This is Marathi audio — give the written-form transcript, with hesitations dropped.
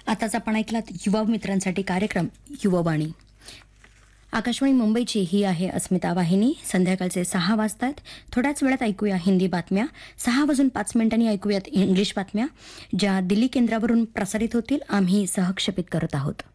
आताच आपण ऐकलात युवा मित्रांसाठी कार्यक्रम युवावाणी. आकाशवाणी मुंबईची ही आहे अस्मिता वाहिनी. संध्याकाळचे 6 वाजतात. थोड्याच वेळात ऐकूया हिंदी बातम्या. 6:05 ऐकूयात इंग्लिश बातम्या, ज्या दिल्ली केंद्रावरून प्रसारित होतील. आम्ही सहक्षेपित करत आहोत.